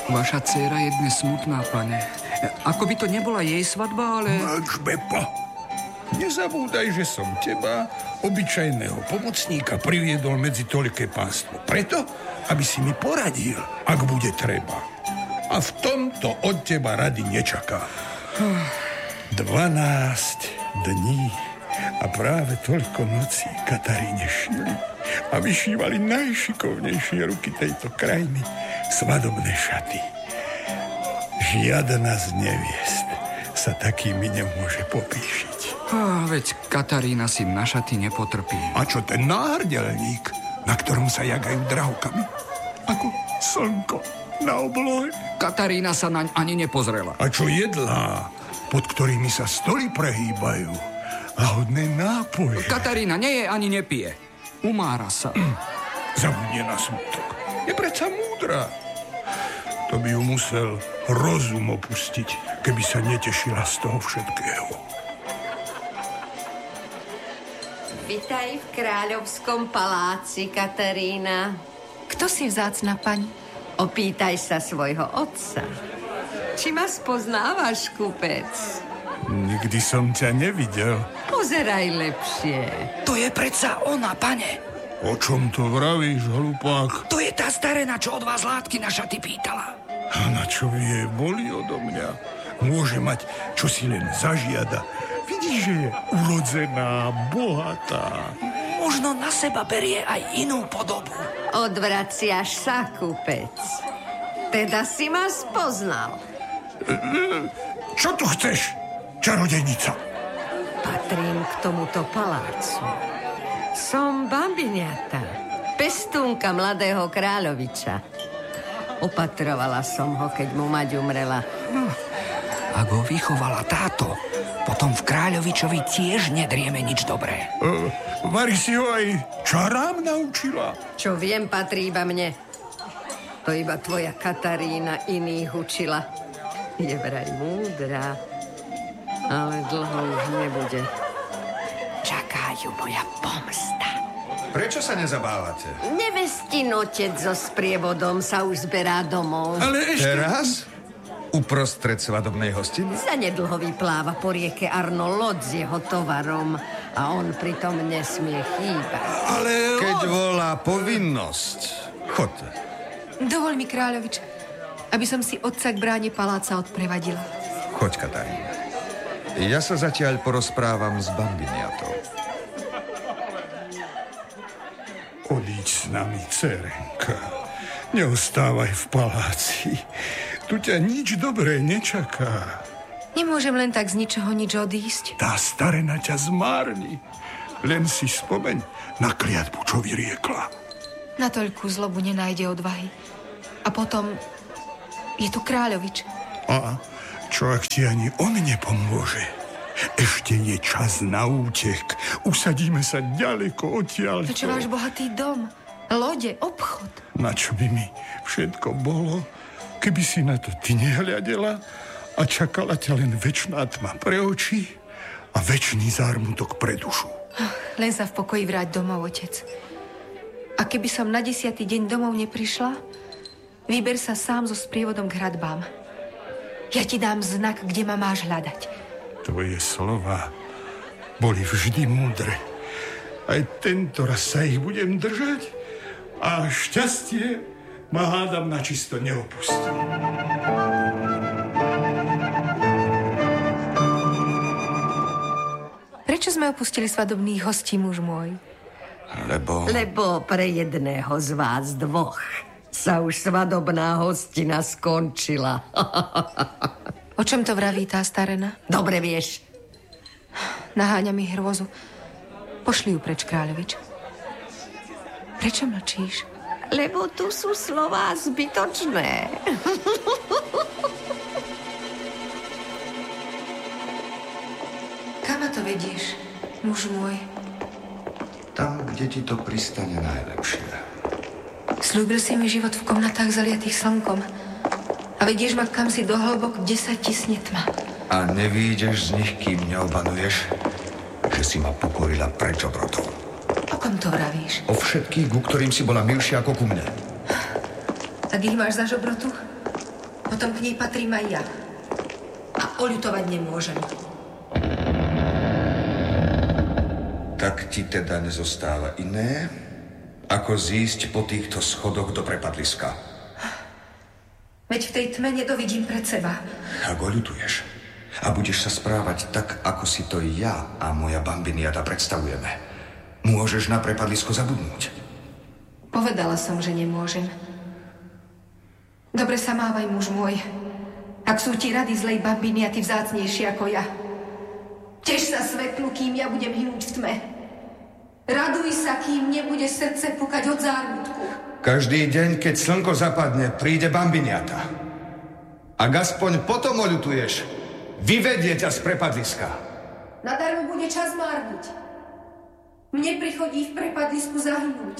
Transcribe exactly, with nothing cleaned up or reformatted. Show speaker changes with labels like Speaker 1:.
Speaker 1: Vaša dcéra je dnes smutná, pane. Ako by to nebola jej svadba, ale...
Speaker 2: Mlč, Beppo. Nezabúdaj, že som teba, obyčajného pomocníka, priviedol medzi toľké pánstvo. Preto, aby si mi poradil, ak bude treba. A v tomto od teba rady nečaká. Dvanásť dní a práve toľko nocí Kataríne šili a vyšívali najšikovnejšie ruky tejto krajiny svadobné šaty. Žiadna z neviest sa takými nemôže popíšiť.
Speaker 1: Ah, veď Katarína si na šaty nepotrpí.
Speaker 2: A čo ten náhrdelník, na ktorom sa jagajú drahokami? Ako slnko na oblohe.
Speaker 1: Katarína sa naň ani nepozrela.
Speaker 2: A čo jedlá, pod ktorými sa stoly prehýbajú? Lahodné nápoje.
Speaker 1: Katarína nie je ani nepije. Umára sa.
Speaker 2: Zabudne na smutok. Je predsa múdra. To by ju musel rozum opustiť, keby sa netešila z toho všetkého.
Speaker 3: Vitaj v kráľovskom paláci, Katarína.
Speaker 4: Kto si vzácna, pani?
Speaker 3: Opýtaj sa svojho otca. Či ma spoznávaš, kupec?
Speaker 2: Nikdy som ťa nevidel.
Speaker 3: Pozeraj lepšie.
Speaker 1: To je predsa ona, pane.
Speaker 2: O čom to vravíš, hlupák?
Speaker 1: To je tá starená, čo od vás látky na šaty pýtala.
Speaker 2: A na čo by jej boli odo mňa? Môže mať, čo si len zažiada. Vidíš, že je urodzená, bohatá.
Speaker 1: Možno na seba berie aj inú podobu.
Speaker 3: Odvraciaš sa, kupec. Teda si ma spoznal.
Speaker 2: Čo tu chceš, čarodejnica?
Speaker 3: Patrím k tomuto palácu. Som bambiniata, pestúnka mladého kráľoviča. Opatrovala som ho, keď mu mať umrela.
Speaker 1: Hm. Ak ho vychovala táto, potom v kráľovičovi tiež nedrieme nič dobré.
Speaker 2: Uh, Mari si ho aj čarám naučila?
Speaker 3: Čo viem, patrí iba mne. To iba tvoja Katarína iných učila. Je vraj múdra, ale dlho už nebude. Čaká ju moja pomsta.
Speaker 5: Prečo sa nezabávate?
Speaker 3: Nevestin otec so sprievodom sa už zberá domov.
Speaker 2: Ale ešte...
Speaker 5: Teraz? Uprostred svadobnej hostiny?
Speaker 3: Zanedlho vypláva po rieke Arno loď s jeho tovarom a on pritom nesmie chýbať.
Speaker 2: Ale...
Speaker 5: Keď volá povinnosť, chodte.
Speaker 4: Dovol mi, kráľovič, aby som si otca k bráne paláca odprevadila.
Speaker 5: Choď, Katarína. Ja sa zatiaľ porozprávam s bambiniatou.
Speaker 2: Odíď s nami, dcerenka. Neostávaj v paláci. Tu ťa nič dobré nečaká.
Speaker 4: Nemôžem len tak z ničoho nič odísť.
Speaker 2: Tá starena ťa zmárni. Len si spomeň na kliatbu, čo vyriekla.
Speaker 4: Na toľkú zlobu nenájde odvahy. A potom je tu kráľovič.
Speaker 2: A čo ak ti ani on nepomôže? Ešte je čas na útek. Usadíme sa ďaleko odtiaľ.
Speaker 4: To čo váš bohatý dom, lode, obchod.
Speaker 2: Na čo by mi všetko bolo, keby si na to ty nehľadela a čakala ťa len večná tma pre oči a večný zármutok pre dušu.
Speaker 4: Len sa v pokoji vráť domov, otec. A keby som na desiatý deň domov neprišla, vyber sa sám so sprievodom k hradbám. Ja ti dám znak, kde ma máš hľadať.
Speaker 2: Tvoje slova boli vždy múdre. Aj tento raz sa ich budem držať a šťastie ma hádam na čisto neopustí.
Speaker 4: Prečo sme opustili svadobných hostí, muž môj?
Speaker 5: Lebo...
Speaker 3: Lebo pre jedného z vás dvoch sa už svadobná hostina skončila.
Speaker 4: O čom to vraví tá starena?
Speaker 3: Dobre vieš.
Speaker 4: Naháňa mi hrôzu. Pošli ju preč, kráľovič. Prečo mlčíš?
Speaker 3: Lebo tu sú slová zbytočné.
Speaker 4: Kam ma to vedieš, muž môj?
Speaker 5: Tam, kde ti to pristane najlepšie.
Speaker 4: Sľúbil si mi život v komnatách zaliatých slnkom. A vedieš ma kam si do hlbok, kde sa tisne tma.
Speaker 5: A nevídeš z nich, kým neobanuješ, že si ma pokorila preč obrotou.
Speaker 4: O kom to vravíš?
Speaker 5: O všetkých, ku ktorým si bola milšia ako ku mne.
Speaker 4: Tak ich máš za žobrotu? potom k nej patrím aj ja. A oľutovať nemôžem.
Speaker 5: Tak ti teda nezostáva iné, ako zísť po týchto schodoch do prepadliska.
Speaker 4: Veď v tej tme nedovidím pred seba.
Speaker 5: Ak oľutuješ a budeš sa správať tak, ako si to ja a moja bambiniata predstavujeme, môžeš na prepadlisko zabudnúť.
Speaker 4: Povedala som, že nemôžem. Dobre sa mávaj, muž môj. Ak sú ti rady zlej bambiniaty vzácnejšie ako ja. Tež sa svetlu, kým ja budem hynúť v tme. Raduj sa, kým nebude srdce pukať od zármutku.
Speaker 5: Každý deň, keď slnko zapadne, príde bambiniata. Ak aspoň potom oľutuješ, vyvedie ťa z prepadliska.
Speaker 4: Nadarmo bude čas márniť. Mne prichodí v prepadlisku zahynúť.